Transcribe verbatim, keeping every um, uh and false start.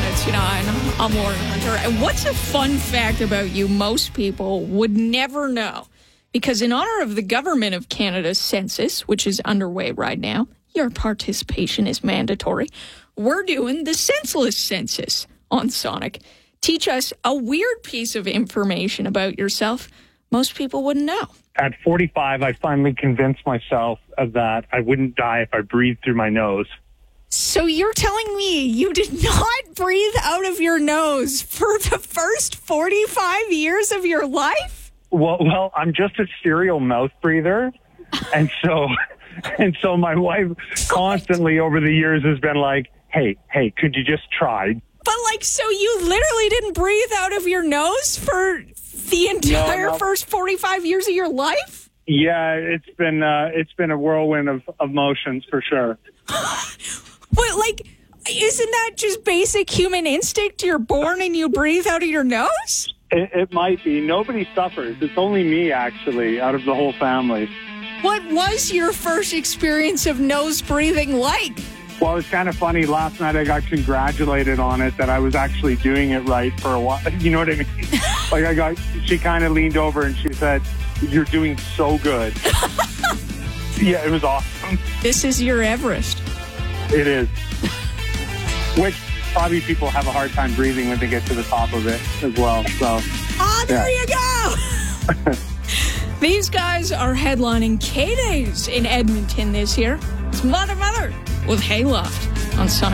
It's you nine. I'm Lauren Hunter. And what's a fun fact about you most people would never know? Because in honor of the Government of Canada's census, which is underway right now, your participation is mandatory. We're doing the senseless census on Sonic. Teach us a weird piece of information about yourself most people wouldn't know. At forty-five, I finally convinced myself of that I wouldn't die if I breathed through my nose. So you're telling me you did not breathe out of your nose for the first forty-five years of your life? Well, well, I'm just a serial mouth breather. And so, and so my wife constantly over the years has been like, hey, hey, could you just try? But like, so you literally didn't breathe out of your nose for the entire no, no. first forty-five years of your life? Yeah, it's been, uh, it's been a whirlwind of emotions for sure. But, like, isn't that just basic human instinct? You're born and you breathe out of your nose? It, it might be. Nobody suffers. It's only me, actually, out of the whole family. What was your first experience of nose breathing like? Well, it's kind of funny. Last night I got congratulated on it that I was actually doing it right for a while. You know what I mean? Like, I got, she kind of leaned over and she said, "You're doing so good." Yeah, it was awesome. This is your Everest. It is. Which probably people have a hard time breathing when they get to the top of it as well. So, oh, there yeah. you go. These guys are headlining K-Days in Edmonton this year. It's Mother Mother with Hayloft on Sonic.